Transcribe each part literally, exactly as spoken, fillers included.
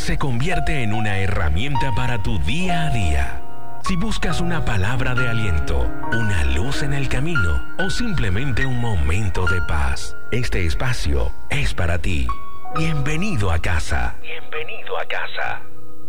se convierte en una herramienta para tu día a día. Si buscas una palabra de aliento, una luz en el camino o simplemente un momento de paz, este espacio es para ti. Bienvenido a casa. Bienvenido a casa.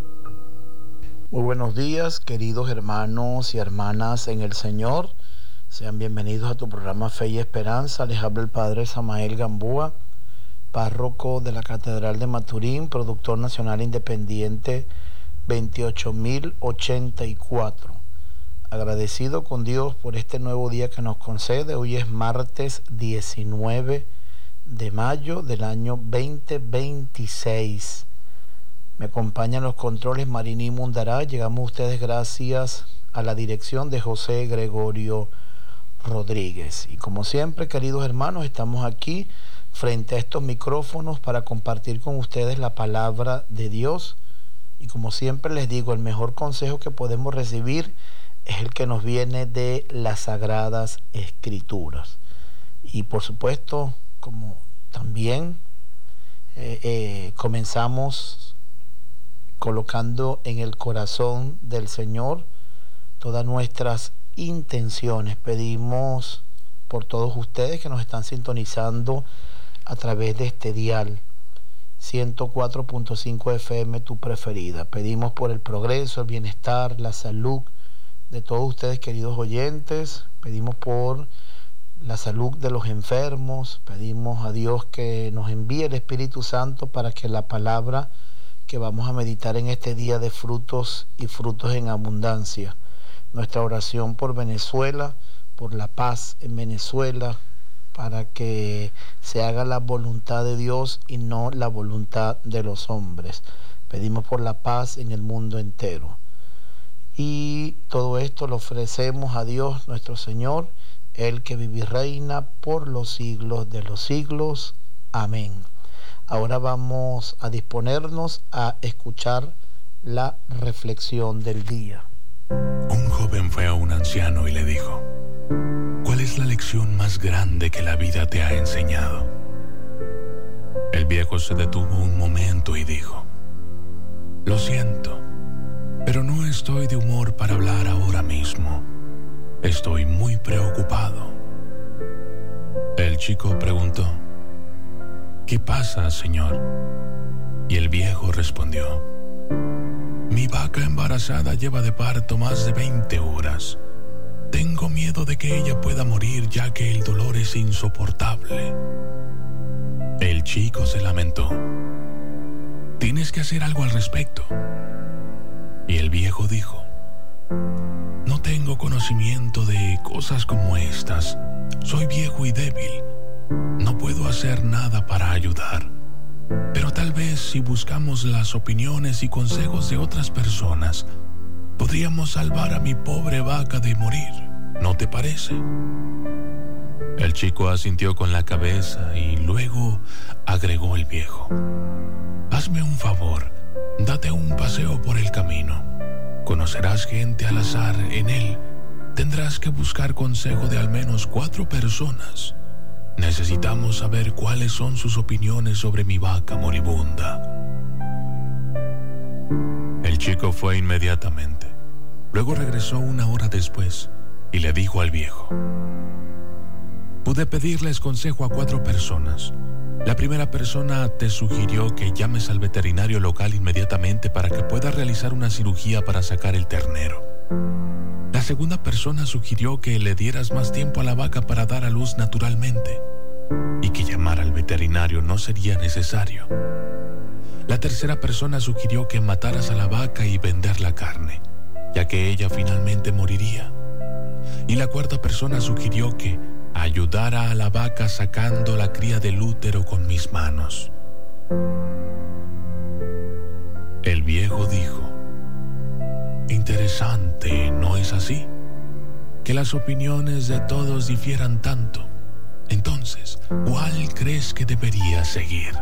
Muy buenos días, queridos hermanos y hermanas en el Señor. Sean bienvenidos a tu programa Fe y Esperanza. Les habla el Padre Samael Gamboa, párroco de la Catedral de Maturín, productor nacional independiente veintiocho mil ochenta y cuatro. Agradecido con Dios por este nuevo día que nos concede. Hoy es martes diecinueve de mayo del año veinte veintiséis. Me acompañan los controles Marini Mundará. Llegamos a ustedes gracias a la dirección de José Gregorio Rodríguez. Y como siempre, queridos hermanos, estamos aquí frente a estos micrófonos para compartir con ustedes la palabra de Dios. Y como siempre les digo, el mejor consejo que podemos recibir es el que nos viene de las Sagradas Escrituras. Y por supuesto, como también eh, eh, comenzamos colocando en el corazón del Señor todas nuestras intenciones. Pedimos por todos ustedes que nos están sintonizando a través de este dial ciento cuatro punto cinco F M, tu preferida. Pedimos por el progreso, el bienestar, la salud de todos ustedes, queridos oyentes. Pedimos por la salud de los enfermos. Pedimos a Dios que nos envíe el Espíritu Santo para que la palabra que vamos a meditar en este día de frutos y frutos en abundancia. Nuestra oración por Venezuela, por la paz en Venezuela, para que se haga la voluntad de Dios y no la voluntad de los hombres. Pedimos por la paz en el mundo entero. Y todo esto lo ofrecemos a Dios nuestro Señor, el que vive y reina por los siglos de los siglos. Amén. Ahora vamos a disponernos a escuchar la reflexión del día. Un joven fue a un anciano y le dijo: ¿cuál es la lección más grande que la vida te ha enseñado? El viejo se detuvo un momento y dijo: lo siento, pero no estoy de humor para hablar ahora mismo. Estoy muy preocupado. El chico preguntó: ¿qué pasa, señor? Y el viejo respondió: mi vaca embarazada lleva de parto más de veinte horas. Tengo miedo de que ella pueda morir, ya que el dolor es insoportable. El chico se lamentó: tienes que hacer algo al respecto. Y el viejo dijo: no tengo conocimiento de cosas como estas. Soy viejo y débil. No puedo hacer nada para ayudar. Pero tal vez si buscamos las opiniones y consejos de otras personas, podríamos salvar a mi pobre vaca de morir. ¿No te parece? El chico asintió con la cabeza y luego agregó el viejo: hazme un favor, date un paseo por el camino. Conocerás gente al azar en él. Tendrás que buscar consejo de al menos cuatro personas. Necesitamos saber cuáles son sus opiniones sobre mi vaca moribunda. El chico fue inmediatamente. Luego regresó una hora después y le dijo al viejo: pude pedirles consejo a cuatro personas. La primera persona te sugirió que llames al veterinario local inmediatamente para que pueda realizar una cirugía para sacar el ternero. La segunda persona sugirió que le dieras más tiempo a la vaca para dar a luz naturalmente y que llamar al veterinario no sería necesario. La tercera persona sugirió que mataras a la vaca y vender la carne, ya que ella finalmente moriría. Y la cuarta persona sugirió que ayudara a la vaca sacando la cría del útero con mis manos. El viejo dijo: interesante, ¿no es así? Que las opiniones de todos difieran tanto. Entonces, ¿cuál crees que debería seguir?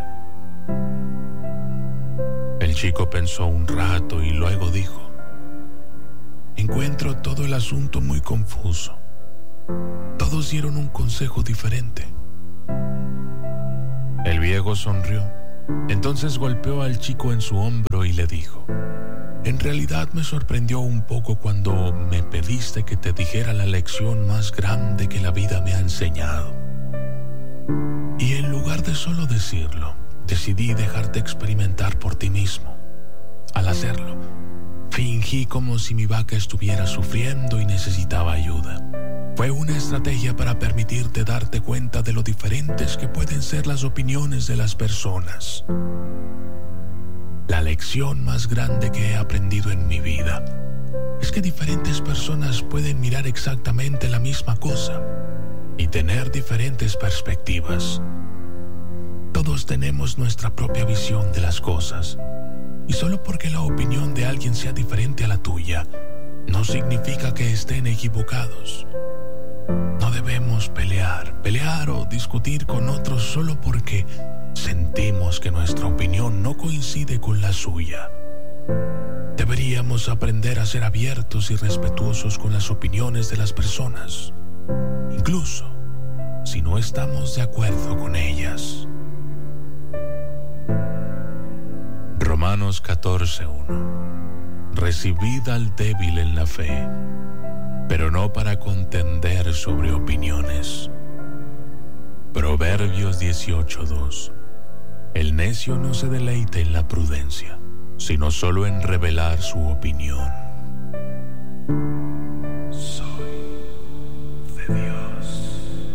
El chico pensó un rato y luego dijo: encuentro todo el asunto muy confuso. Todos dieron un consejo diferente. El viejo sonrió Entonces golpeó al chico en su hombro y le dijo: en realidad me sorprendió un poco cuando me pediste que te dijera la lección más grande que la vida me ha enseñado. Y en lugar de solo decirlo, decidí dejarte experimentar por ti mismo. Al hacerlo, fingí como si mi vaca estuviera sufriendo y necesitaba ayuda. Fue una estrategia para permitirte darte cuenta de lo diferentes que pueden ser las opiniones de las personas. La lección más grande que he aprendido en mi vida es que diferentes personas pueden mirar exactamente la misma cosa y tener diferentes perspectivas. Todos tenemos nuestra propia visión de las cosas, y solo porque la opinión de alguien sea diferente a la tuya, no significa que estén equivocados. No debemos pelear, pelear o discutir con otros solo porque sentimos que nuestra opinión no coincide con la suya. Deberíamos aprender a ser abiertos y respetuosos con las opiniones de las personas, incluso si no estamos de acuerdo con ellas. Romanos catorce uno. Recibid al débil en la fe, pero no para contender sobre opiniones. Proverbios dieciocho dos. El necio no se deleita en la prudencia, sino solo en revelar su opinión. Soy de Dios.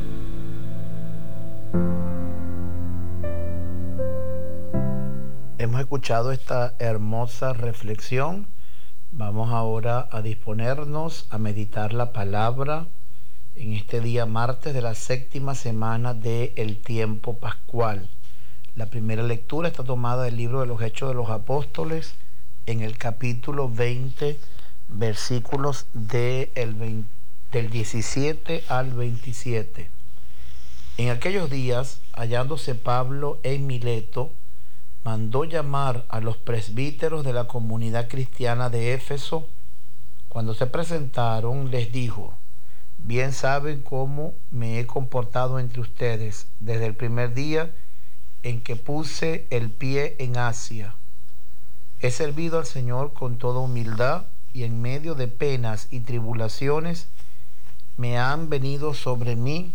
Hemos escuchado esta hermosa reflexión. Vamos ahora a disponernos a meditar la palabra en este día martes de la séptima semana del tiempo pascual. La primera lectura está tomada del libro de los Hechos de los Apóstoles en el capítulo veinte, versículos de el veinte, del diecisiete al veintisiete. En aquellos días, hallándose Pablo en Mileto, mandó llamar a los presbíteros de la comunidad cristiana de Éfeso. Cuando se presentaron, les dijo: bien saben cómo me he comportado entre ustedes desde el primer día en que puse el pie en Asia. He servido al Señor con toda humildad, y en medio de penas y tribulaciones me han venido sobre mí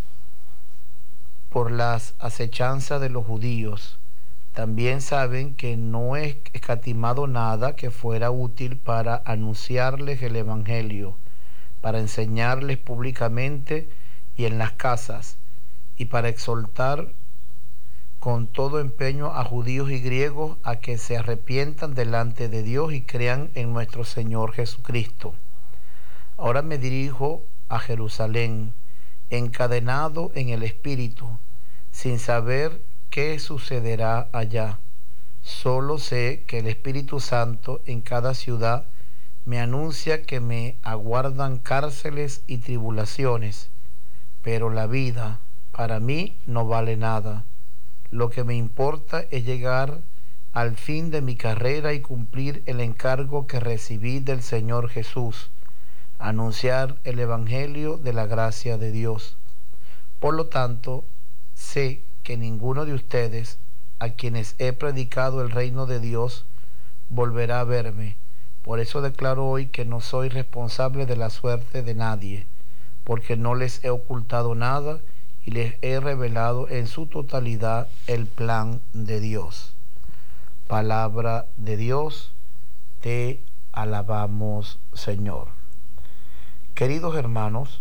por las acechanzas de los judíos. También saben que no he escatimado nada que fuera útil para anunciarles el Evangelio, para enseñarles públicamente y en las casas, y para exhortar con todo empeño a judíos y griegos a que se arrepientan delante de Dios y crean en nuestro Señor Jesucristo. Ahora me dirijo a Jerusalén, encadenado en el Espíritu, sin saber qué sucederá allá. Solo sé que el Espíritu Santo en cada ciudad me anuncia que me aguardan cárceles y tribulaciones, pero la vida para mí no vale nada. Lo que me importa es llegar al fin de mi carrera y cumplir el encargo que recibí del Señor Jesús, anunciar el Evangelio de la gracia de Dios. Por lo tanto, sé que ninguno de ustedes, a quienes he predicado el reino de Dios, volverá a verme. Por eso declaro hoy que no soy responsable de la suerte de nadie, porque no les he ocultado nada y les he revelado en su totalidad el plan de Dios. Palabra de Dios, te alabamos, Señor. Queridos hermanos,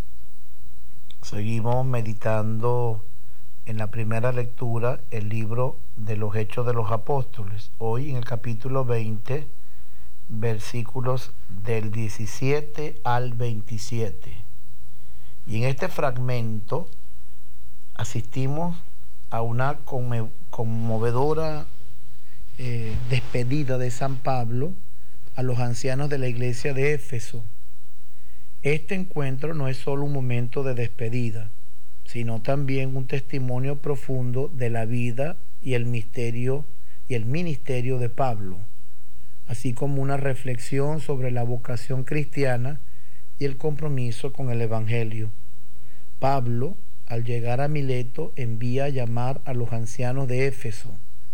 seguimos meditando en la primera lectura el libro de los Hechos de los Apóstoles. Hoy en el capítulo veinte, versículos del diecisiete al veintisiete. Y en este fragmento asistimos a una conmovedora eh, despedida de San Pablo a los ancianos de la iglesia de Éfeso. Este encuentro no es solo un momento de despedida, sino también un testimonio profundo de la vida y el misterio y el ministerio de Pablo, así como una reflexión sobre la vocación cristiana y el compromiso con el Evangelio. Pablo, al llegar a Mileto, envía a llamar a los ancianos de Éfeso.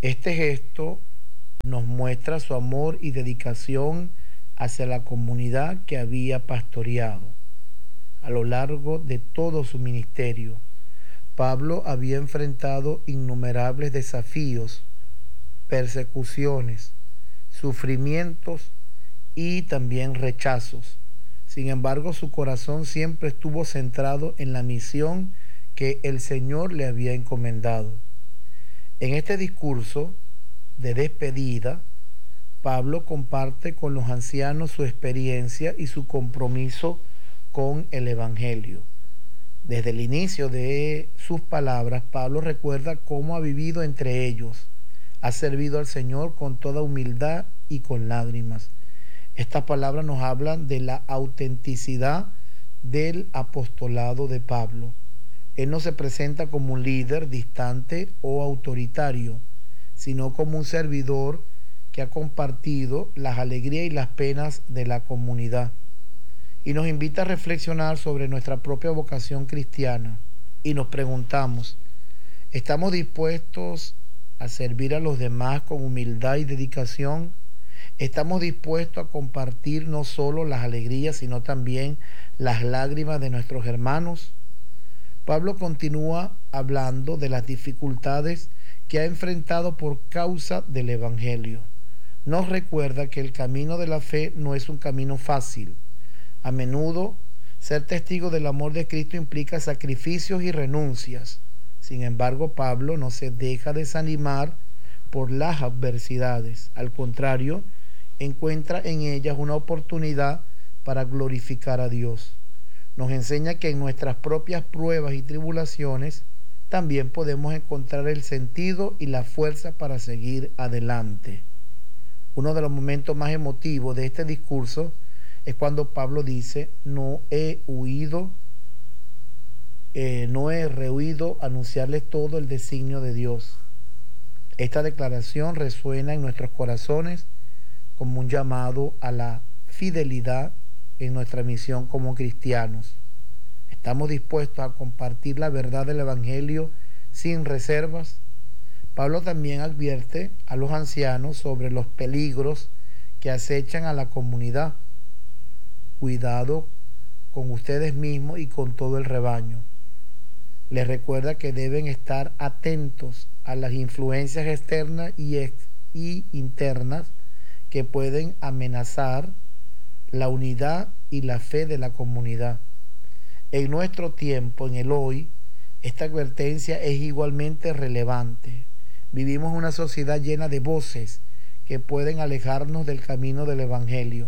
Este gesto nos muestra su amor y dedicación hacia la comunidad que había pastoreado. A lo largo de todo su ministerio, Pablo había enfrentado innumerables desafíos, persecuciones, sufrimientos y también rechazos. Sin embargo, su corazón siempre estuvo centrado en la misión que el Señor le había encomendado. En este discurso de despedida, Pablo comparte con los ancianos su experiencia y su compromiso con el Evangelio. Desde el inicio de sus palabras, Pablo recuerda cómo ha vivido entre ellos, ha servido al Señor con toda humildad y con lágrimas. Estas palabras nos hablan de la autenticidad del apostolado de Pablo. Él no se presenta como un líder distante o autoritario, sino como un servidor que ha compartido las alegrías y las penas de la comunidad. Y nos invita a reflexionar sobre nuestra propia vocación cristiana. Y nos preguntamos, ¿estamos dispuestos a servir a los demás con humildad y dedicación? ¿Estamos dispuestos a compartir no solo las alegrías, sino también las lágrimas de nuestros hermanos? Pablo continúa hablando de las dificultades que ha enfrentado por causa del Evangelio. Nos recuerda que el camino de la fe no es un camino fácil. A menudo, ser testigo del amor de Cristo implica sacrificios y renuncias. Sin embargo, Pablo no se deja desanimar por las adversidades. Al contrario, encuentra en ellas una oportunidad para glorificar a Dios. Nos enseña que en nuestras propias pruebas y tribulaciones también podemos encontrar el sentido y la fuerza para seguir adelante. Uno de los momentos más emotivos de este discurso es cuando Pablo dice, no he huido, eh, no he rehuido anunciarles todo el designio de Dios. Esta declaración resuena en nuestros corazones como un llamado a la fidelidad en nuestra misión como cristianos. ¿Estamos dispuestos a compartir la verdad del Evangelio sin reservas? Pablo también advierte a los ancianos sobre los peligros que acechan a la comunidad. Cuidado con ustedes mismos y con todo el rebaño. Les recuerda que deben estar atentos a las influencias externas y, ex y internas que pueden amenazar la unidad y la fe de la comunidad. En nuestro tiempo, en el hoy, esta advertencia es igualmente relevante. Vivimos una sociedad llena de voces que pueden alejarnos del camino del Evangelio.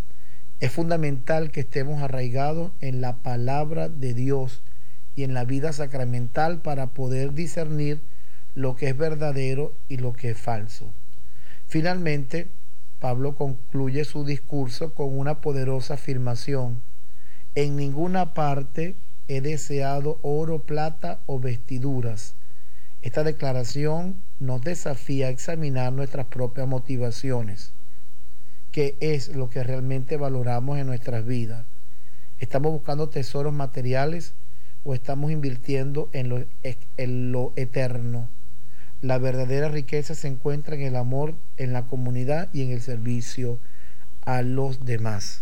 Es fundamental que estemos arraigados en la palabra de Dios y en la vida sacramental para poder discernir lo que es verdadero y lo que es falso. Finalmente, Pablo concluye su discurso con una poderosa afirmación. En ninguna parte he deseado oro, plata o vestiduras. Esta declaración nos desafía a examinar nuestras propias motivaciones. ¿Qué es lo que realmente valoramos en nuestras vidas? ¿Estamos buscando tesoros materiales o estamos invirtiendo en lo, en lo eterno? La verdadera riqueza se encuentra en el amor, en la comunidad y en el servicio a los demás.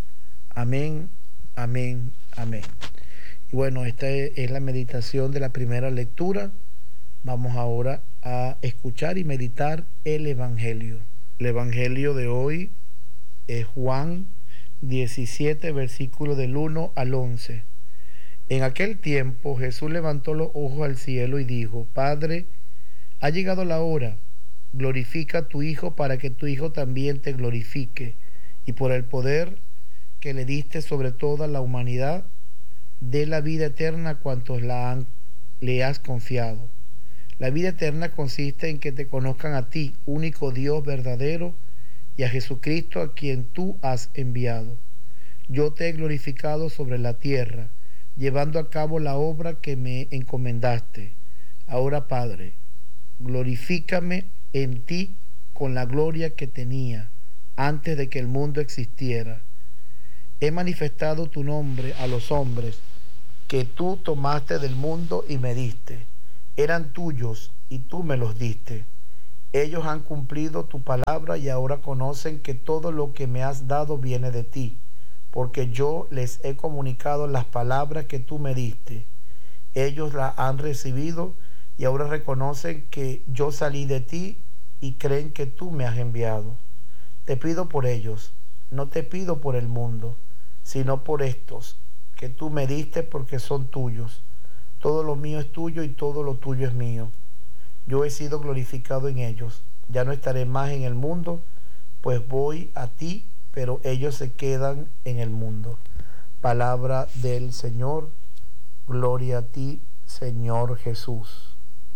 Amén, amén, amén. Y bueno, esta es la meditación de la primera lectura. Vamos ahora a escuchar y meditar el Evangelio. El Evangelio de hoy es Juan diecisiete, versículo del uno al once. En aquel tiempo Jesús levantó los ojos al cielo y dijo, Padre, ha llegado la hora, glorifica a tu Hijo para que tu Hijo también te glorifique, y por el poder que le diste sobre toda la humanidad, dé la vida eterna a cuantos la han, le has confiado. La vida eterna consiste en que te conozcan a ti, único Dios verdadero, y a Jesucristo a quien tú has enviado. Yo te he glorificado sobre la tierra, llevando a cabo la obra que me encomendaste. Ahora, Padre, glorifícame en ti con la gloria que tenía antes de que el mundo existiera. He manifestado tu nombre a los hombres que tú tomaste del mundo y me diste. Eran tuyos y tú me los diste, Ellos han cumplido tu palabra y ahora conocen que todo lo que me has dado viene de ti, porque yo les he comunicado las palabras que tú me diste. Ellos las han recibido y ahora reconocen que yo salí de ti y creen que tú me has enviado. Te pido por ellos, no te pido por el mundo, sino por estos que tú me diste porque son tuyos. Todo lo mío es tuyo y todo lo tuyo es mío. Yo he sido glorificado en ellos. Ya no estaré más en el mundo, pues voy a ti, pero ellos se quedan en el mundo. Palabra del Señor. Gloria a ti, Señor Jesús.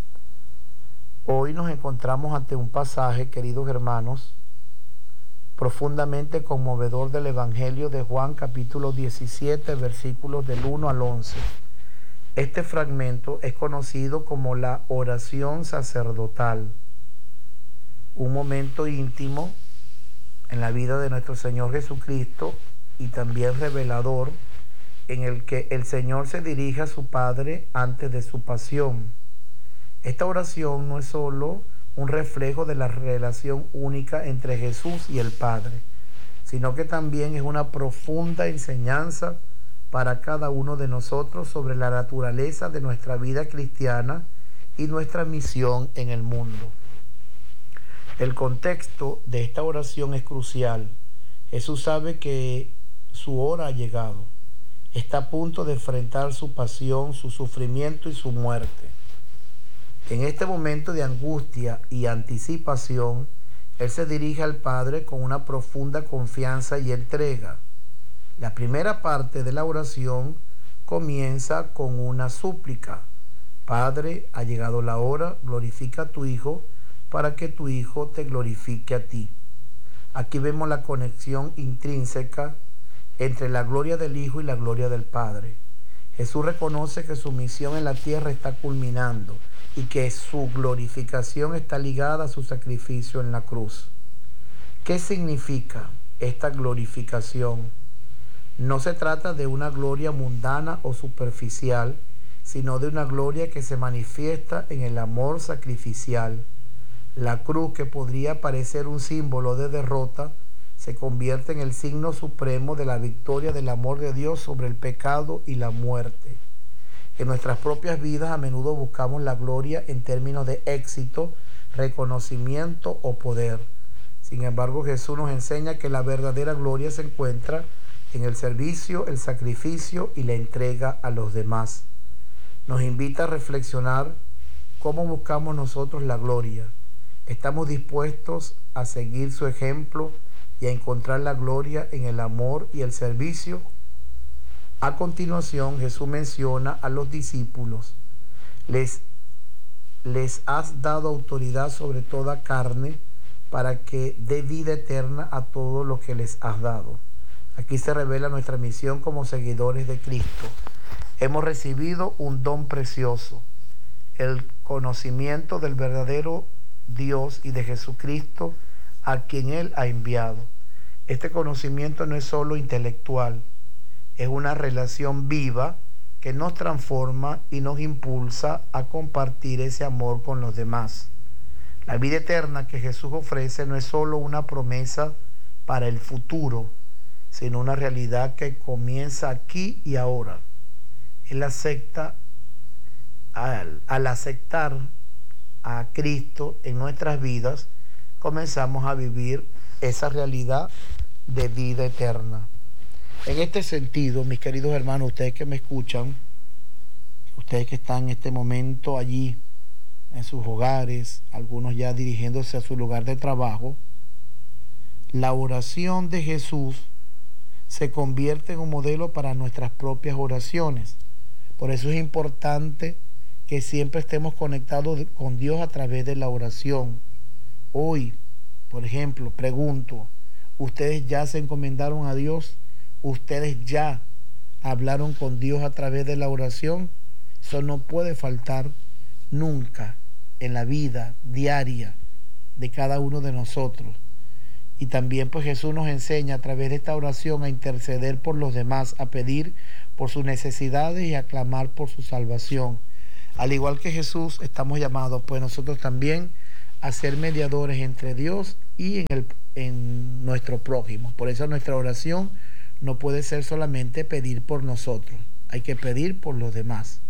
Hoy nos encontramos ante un pasaje, queridos hermanos, profundamente conmovedor del Evangelio de Juan, capítulo diecisiete, versículos del uno al once. Este fragmento es conocido como la oración sacerdotal, un momento íntimo en la vida de nuestro Señor Jesucristo y también revelador, en el que el Señor se dirige a su Padre antes de su pasión. Esta oración no es solo un reflejo de la relación única entre Jesús y el Padre, sino que también es una profunda enseñanza para cada uno de nosotros sobre la naturaleza de nuestra vida cristiana y nuestra misión en el mundo. El contexto de esta oración es crucial. Jesús sabe que su hora ha llegado. Está a punto de enfrentar su pasión, su sufrimiento y su muerte. En este momento de angustia y anticipación, Él se dirige al Padre con una profunda confianza y entrega. La primera parte de la oración comienza con una súplica. Padre, ha llegado la hora, glorifica a tu Hijo, para que tu Hijo te glorifique a ti. Aquí vemos la conexión intrínseca entre la gloria del Hijo y la gloria del Padre. Jesús reconoce que su misión en la tierra está culminando y que su glorificación está ligada a su sacrificio en la cruz. ¿Qué significa esta glorificación? No se trata de una gloria mundana o superficial, sino de una gloria que se manifiesta en el amor sacrificial. La cruz, que podría parecer un símbolo de derrota, se convierte en el signo supremo de la victoria del amor de Dios sobre el pecado y la muerte. En nuestras propias vidas a menudo buscamos la gloria en términos de éxito, reconocimiento o poder. Sin embargo, Jesús nos enseña que la verdadera gloria se encuentra en el servicio, el sacrificio y la entrega a los demás. Nos invita a reflexionar cómo buscamos nosotros la gloria. ¿Estamos dispuestos a seguir su ejemplo y a encontrar la gloria en el amor y el servicio? A continuación, Jesús menciona a los discípulos. Les, les has dado autoridad sobre toda carne para que dé vida eterna a todo lo que les has dado. Aquí se revela nuestra misión como seguidores de Cristo. Hemos recibido un don precioso, el conocimiento del verdadero Dios y de Jesucristo, a quien Él ha enviado. Este conocimiento no es solo intelectual, es una relación viva que nos transforma y nos impulsa a compartir ese amor con los demás. La vida eterna que Jesús ofrece no es solo una promesa para el futuro, sino una realidad que comienza aquí y ahora. Él acepta, al, al aceptar a Cristo en nuestras vidas, comenzamos a vivir esa realidad de vida eterna. En este sentido, mis queridos hermanos, ustedes que me escuchan, ustedes que están en este momento allí en sus hogares, algunos ya dirigiéndose a su lugar de trabajo, la oración de Jesús se convierte en un modelo para nuestras propias oraciones. Por eso es importante que siempre estemos conectados con Dios a través de la oración. Hoy, por ejemplo, pregunto, ¿ustedes ya se encomendaron a Dios? ¿Ustedes ya hablaron con Dios a través de la oración? Eso no puede faltar nunca en la vida diaria de cada uno de nosotros. Y también pues Jesús nos enseña a través de esta oración a interceder por los demás, a pedir por sus necesidades y a clamar por su salvación. Al igual que Jesús, estamos llamados pues nosotros también a ser mediadores entre Dios y en, el, en nuestro prójimo. Por eso nuestra oración no puede ser solamente pedir por nosotros, hay que pedir por los demás.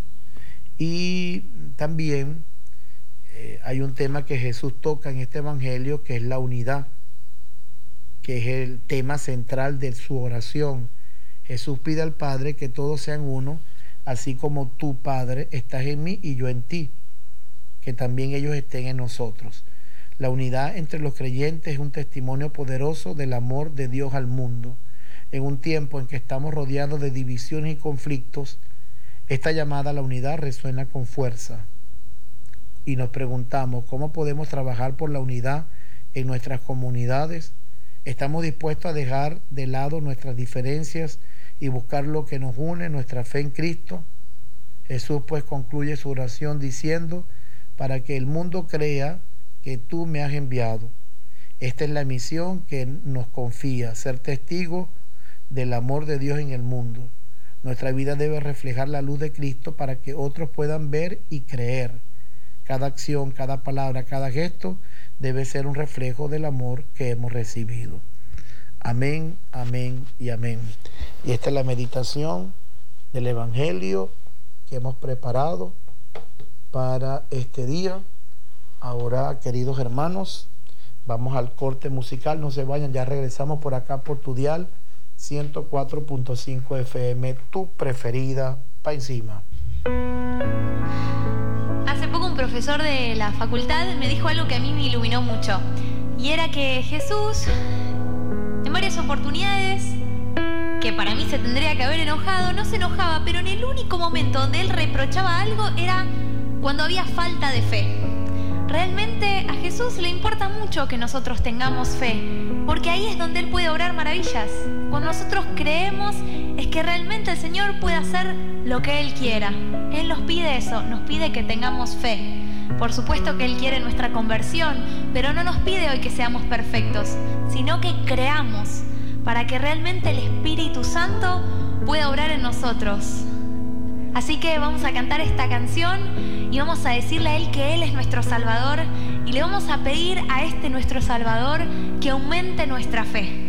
Y también eh, hay un tema que Jesús toca en este evangelio, que es la unidad, que es el tema central de su oración. Jesús pide al Padre que todos sean uno, así como tú, Padre, estás en mí y yo en ti, que también ellos estén en nosotros. La unidad entre los creyentes es un testimonio poderoso del amor de Dios al mundo. En un tiempo en que estamos rodeados de divisiones y conflictos, esta llamada a la unidad resuena con fuerza. Y nos preguntamos, ¿cómo podemos trabajar por la unidad en nuestras comunidades? ¿Estamos dispuestos a dejar de lado nuestras diferencias y buscar lo que nos une, nuestra fe en Cristo? Jesús pues concluye su oración diciendo, para que el mundo crea que tú me has enviado. Esta es la misión que nos confía, ser testigos del amor de Dios en el mundo. Nuestra vida debe reflejar la luz de Cristo para que otros puedan ver y creer. Cada acción, cada palabra, cada gesto debe ser un reflejo del amor que hemos recibido. Amén, amén y amén. Y esta es la meditación del Evangelio que hemos preparado para este día. Ahora, queridos hermanos, vamos al corte musical. No se vayan, ya regresamos por acá por tu dial ciento cuatro punto cinco F M, tu preferida, pa' encima. Hace poco un profesor de la facultad me dijo algo que a mí me iluminó mucho, y era que Jesús, en varias oportunidades, que para mí se tendría que haber enojado, no se enojaba, pero en el único momento donde él reprochaba algo era cuando había falta de fe. Realmente a Jesús le importa mucho que nosotros tengamos fe, porque ahí es donde Él puede obrar maravillas. Cuando nosotros creemos es que realmente el Señor puede hacer lo que Él quiera. Él nos pide eso, nos pide que tengamos fe. Por supuesto que Él quiere nuestra conversión, pero no nos pide hoy que seamos perfectos, sino que creamos para que realmente el Espíritu Santo pueda obrar en nosotros. Así que vamos a cantar esta canción y vamos a decirle a Él que Él es nuestro Salvador y le vamos a pedir a este nuestro Salvador que aumente nuestra fe.